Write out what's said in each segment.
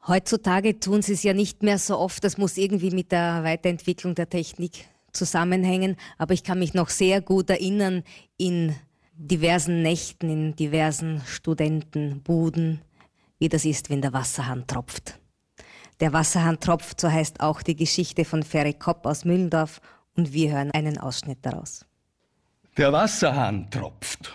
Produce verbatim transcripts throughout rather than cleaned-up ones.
Heutzutage tun sie es ja nicht mehr so oft. Das muss irgendwie mit der Weiterentwicklung der Technik zusammenhängen. Aber ich kann mich noch sehr gut erinnern, in diversen Nächten, in diversen Studentenbuden, wie das ist, wenn der Wasserhahn tropft. Der Wasserhahn tropft, so heißt auch die Geschichte von Ferry Kopp aus Mühldorf. Und wir hören einen Ausschnitt daraus. Der Wasserhahn tropft.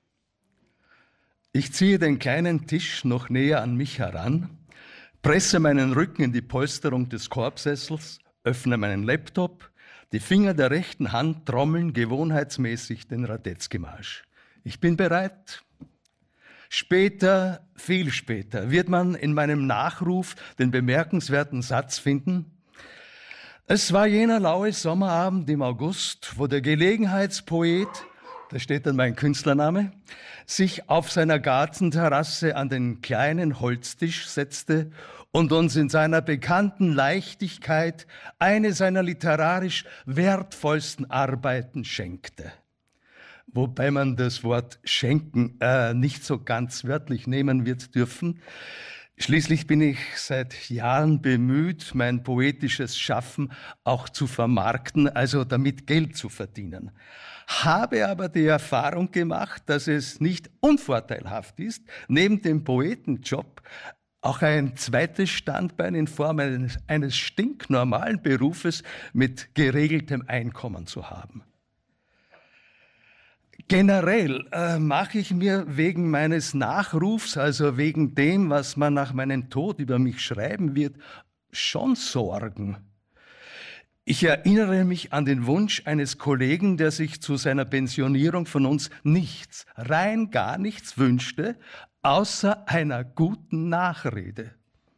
Ich ziehe den kleinen Tisch noch näher an mich heran, presse meinen Rücken in die Polsterung des Korbsessels, öffne meinen Laptop, die Finger der rechten Hand trommeln gewohnheitsmäßig den Radetzky-Marsch. Ich bin bereit. Später, viel später, wird man in meinem Nachruf den bemerkenswerten Satz finden: Es war jener laue Sommerabend im August, wo der Gelegenheitspoet, da steht dann mein Künstlername, sich auf seiner Gartenterrasse an den kleinen Holztisch setzte und uns in seiner bekannten Leichtigkeit eine seiner literarisch wertvollsten Arbeiten schenkte. Wobei man das Wort schenken äh, nicht so ganz wörtlich nehmen wird dürfen. Schließlich bin ich seit Jahren bemüht, mein poetisches Schaffen auch zu vermarkten, also damit Geld zu verdienen. Habe aber die Erfahrung gemacht, dass es nicht unvorteilhaft ist, neben dem Poetenjob auch ein zweites Standbein in Form eines, eines stinknormalen Berufes mit geregeltem Einkommen zu haben. Generell äh, mache ich mir wegen meines Nachrufs, also wegen dem, was man nach meinem Tod über mich schreiben wird, schon Sorgen. Ich erinnere mich an den Wunsch eines Kollegen, der sich zu seiner Pensionierung von uns nichts, rein gar nichts wünschte, außer einer guten Nachrede.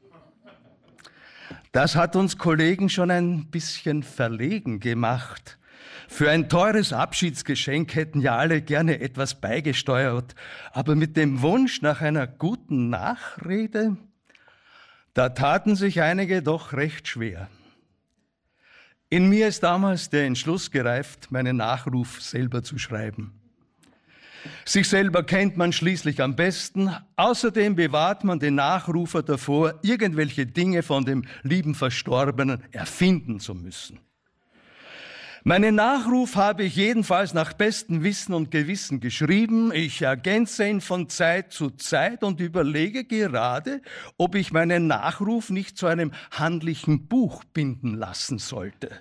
Das hat uns Kollegen schon ein bisschen verlegen gemacht. Für ein teures Abschiedsgeschenk hätten ja alle gerne etwas beigesteuert, aber mit dem Wunsch nach einer guten Nachrede, da taten sich einige doch recht schwer. In mir ist damals der Entschluss gereift, meinen Nachruf selber zu schreiben. Sich selber kennt man schließlich am besten. Außerdem bewahrt man den Nachrufer davor, irgendwelche Dinge von dem lieben Verstorbenen erfinden zu müssen. Meinen Nachruf habe ich jedenfalls nach bestem Wissen und Gewissen geschrieben. Ich ergänze ihn von Zeit zu Zeit und überlege gerade, ob ich meinen Nachruf nicht zu einem handlichen Buch binden lassen sollte.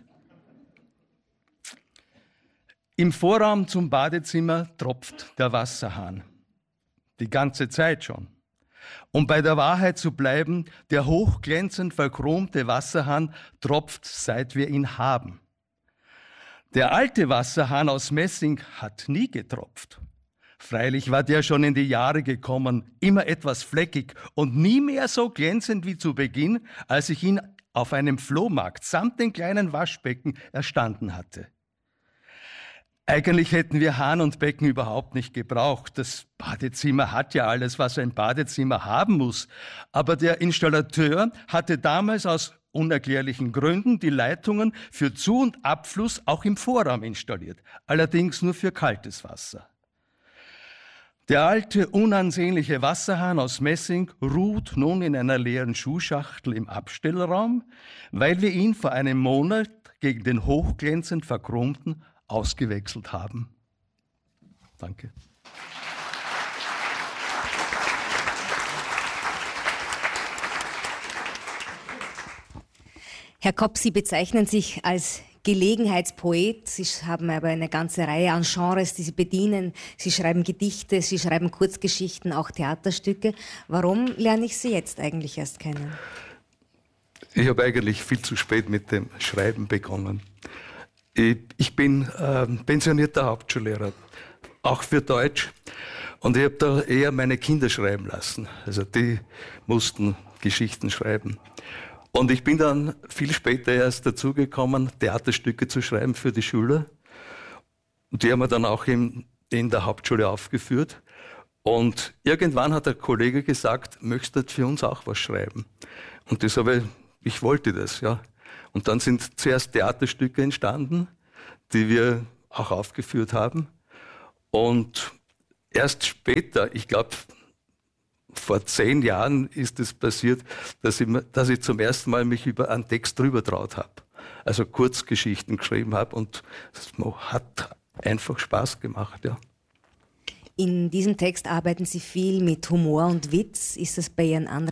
Im Vorraum zum Badezimmer tropft der Wasserhahn. Die ganze Zeit schon. Um bei der Wahrheit zu bleiben, der hochglänzend verchromte Wasserhahn tropft, seit wir ihn haben. Der alte Wasserhahn aus Messing hat nie getropft. Freilich war der schon in die Jahre gekommen, immer etwas fleckig und nie mehr so glänzend wie zu Beginn, als ich ihn auf einem Flohmarkt samt den kleinen Waschbecken erstanden hatte. Eigentlich hätten wir Hahn und Becken überhaupt nicht gebraucht. Das Badezimmer hat ja alles, was ein Badezimmer haben muss. Aber der Installateur hatte damals aus unerklärlichen Gründen die Leitungen für Zu- und Abfluss auch im Vorraum installiert, allerdings nur für kaltes Wasser. Der alte, unansehnliche Wasserhahn aus Messing ruht nun in einer leeren Schuhschachtel im Abstellraum, weil wir ihn vor einem Monat gegen den hochglänzend verchromten ausgewechselt haben. Danke. Herr Kopp, Sie bezeichnen sich als Gelegenheitspoet. Sie haben aber eine ganze Reihe an Genres, die Sie bedienen. Sie schreiben Gedichte, Sie schreiben Kurzgeschichten, auch Theaterstücke. Warum lerne ich Sie jetzt eigentlich erst kennen? Ich habe eigentlich viel zu spät mit dem Schreiben begonnen. Ich, ich bin äh, pensionierter Hauptschullehrer, auch für Deutsch. Und ich habe da eher meine Kinder schreiben lassen. Also die mussten Geschichten schreiben. Und ich bin dann viel später erst dazugekommen, Theaterstücke zu schreiben für die Schüler. Und die haben wir dann auch in, in der Hauptschule aufgeführt. Und irgendwann hat der Kollege gesagt, möchtest du für uns auch was schreiben? Und das habe ich, ich wollte das, ja. Und dann sind zuerst Theaterstücke entstanden, die wir auch aufgeführt haben. Und erst später, ich glaube, vor zehn Jahren ist es passiert, dass ich, dass ich zum ersten Mal mich über einen Text drüber traut habe. Also Kurzgeschichten geschrieben habe und es hat einfach Spaß gemacht, ja. In diesem Text arbeiten Sie viel mit Humor und Witz. Ist das bei Ihren anderen